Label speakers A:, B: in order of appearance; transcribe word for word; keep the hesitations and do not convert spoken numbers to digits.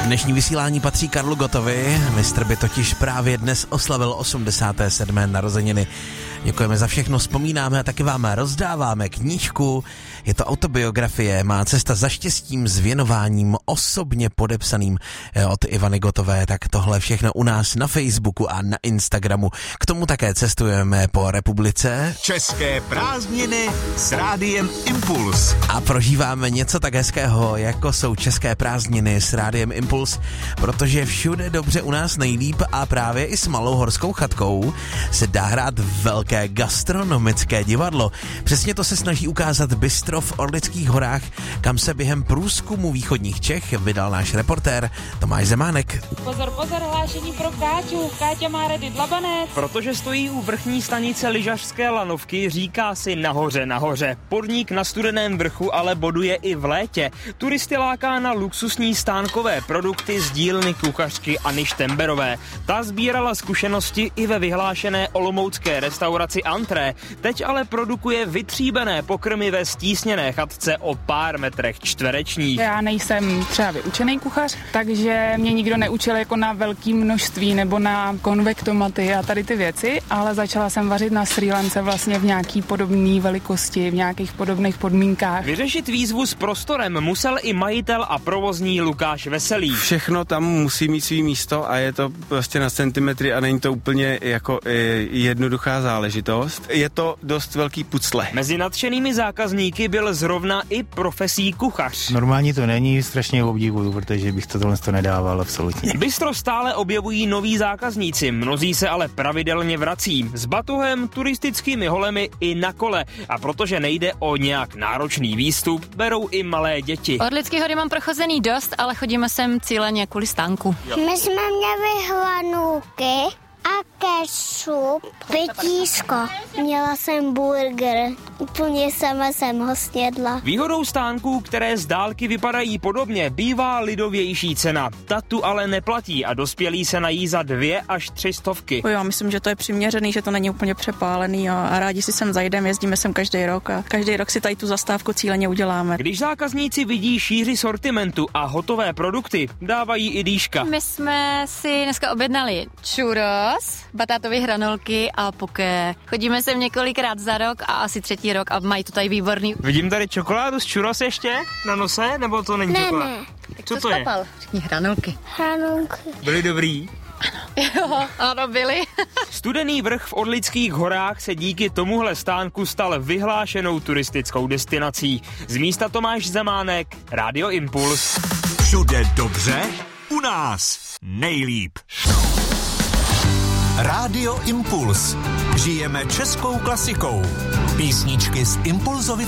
A: Dnešní vysílání patří Karlu Gottovi. Mistr by totiž právě dnes oslavil osmdesáté sedmé narozeniny. Děkujeme za všechno, vzpomínáme a taky vám rozdáváme knížku. Je to autobiografie, má cesta za štěstím s věnováním osobně podepsaným od Ivany Gottové. Tak tohle všechno u nás na Facebooku a na Instagramu. K tomu také cestujeme po republice.
B: České prázdniny s Rádiem Impuls.
A: A prožíváme něco tak hezkého, jako jsou české prázdniny s Rádiem Impuls, protože všude dobře u nás nejlíp a právě i s malou horskou chatkou se dá hrát velké gastronomické divadlo. Přesně to se snaží ukázat bistro v Orlických horách, kam se během průzkumu východních Čech vydal náš reportér Tomáš Zemánek.
C: Pozor, pozor, hlášení pro Káťu. Káťa má redy dlabanec.
D: Protože stojí u vrchní stanice lyžařské lanovky, říká si nahoře, nahoře. Podnik na Studeném vrchu ale boduje i v létě. Turisty láká na luxusní stánkové produkty z dílny kuchařky Anny Štemberové. Ta sbírala zkušenosti i ve vyhlášené olomoucké restauraci Antré. Teď ale produkuje vytříbené pokrmy ve stísněné chatce o pár metrech čtverečních.
C: Já nejsem třeba vyučený kuchař, takže mě nikdo neučil jako na velké množství nebo na konvektomaty a tady ty věci, ale začala jsem vařit na Srí Lance vlastně v nějaký podobné velikosti, v nějakých podobných podmínkách.
D: Vyřešit výzvu s prostorem musel i majitel a provozní Lukáš Veselý.
E: Všechno tam musí mít svý místo a je to prostě na centimetry a není to úplně jako e, jednoduchá záležitost. Je to dost velký pucle.
D: Mezi nadšenými zákazníky byl zrovna i profesí kuchař.
F: Normální to není, strašně obdivuju, protože bych to tohle to nedával absolutně.
D: Bistro stále objevují noví zákazníci, mnozí se ale pravidelně vrací. S batohem, turistickými holemi i na kole. A protože nejde o nějak náročný výstup, berou i malé děti.
G: Orlické hory mám prochozený dost, ale chodíme sem cíleně kvůli stánku.
H: My jsme měli hlanůky a kešup, pitíško. Měla jsem burger, úplně sama jsem ho snědla.
D: Výhodou stánků, které z dálky vypadají podobně, bývá lidovější cena. Ta tu ale neplatí a dospělí se nají za dvě až tři stovky.
I: Já myslím, že to je přiměřený, že to není úplně přepálený a, a rádi si sem zajdeme, jezdíme sem každý rok a každý rok si tady tu zastávku cíleně uděláme.
D: Když zákazníci vidí šíři sortimentu a hotové produkty, dávají i dýška.
G: My jsme si dneska objednali churros, batátové hranolky a poké. Chodíme sem několikrát za rok a asi třetí rok a mají to tady výborný.
D: Vidím tady čokoládu z churros ještě na nose, nebo to není
H: ne,
D: čokoláda?
H: Ne,
D: Co to, to je?
G: Řekni hranolky.
H: Hranolky.
D: Byly dobrý?
G: Jo, ano, byly.
D: Studený vrch v Orlických horách se díky tomuhle stánku stal vyhlášenou turistickou destinací. Z místa Tomáš Zemánek, Rádio Impuls.
B: Všude dobře, u nás nejlíp. Rádio Impuls. Žijeme českou klasikou. Písničky z Impulzovy